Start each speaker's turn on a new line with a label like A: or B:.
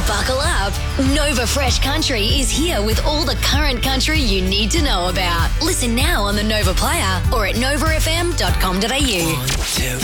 A: Buckle up. Nova Fresh Country is here with all the current country you need to know about. Listen now on the Nova Player or at novafm.com.au.